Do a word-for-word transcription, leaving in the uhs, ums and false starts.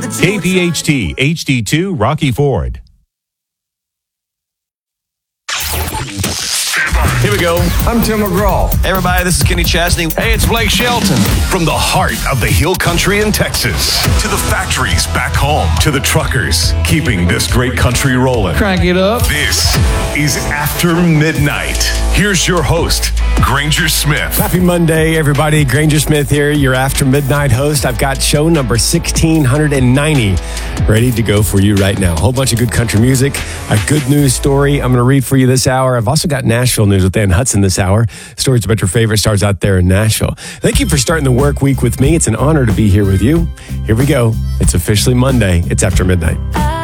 K P H T H D two Rocky Ford. Here we go. I'm Tim McGraw. Hey, everybody, this is Kenny Chesney. Hey, it's Blake Shelton. From the heart of the Hill Country in Texas to the factories back home to the truckers keeping this great country rolling. Crank it up. This is After Midnight. Here's your host, Granger Smith. Happy Monday, everybody. Granger Smith here, your After Midnight host. I've got show number sixteen ninety ready to go for you right now. A whole bunch of good country music, a good news story I'm going to read for you this hour. I've also got Nashville news with Ann Hudson this hour. Stories about your favorite stars out there in Nashville. Thank you for starting the work week with me. It's an honor to be here with you. Here we go. It's officially Monday. It's After Midnight.